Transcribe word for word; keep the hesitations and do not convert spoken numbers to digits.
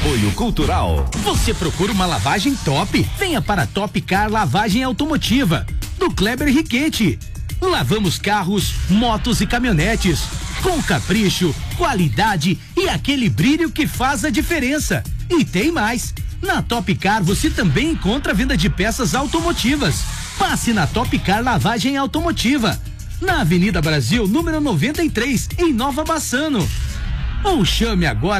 Apoio Cultural. Você procura uma lavagem top? Venha para Top Car Lavagem Automotiva, do Kleber Riquete. Lavamos carros, motos e caminhonetes com capricho, qualidade e aquele brilho que faz a diferença. E tem mais. Na Top Car você também encontra venda de peças automotivas. Passe na Top Car Lavagem Automotiva, na Avenida Brasil, número noventa e três, em Nova Bassano. Ou chame agora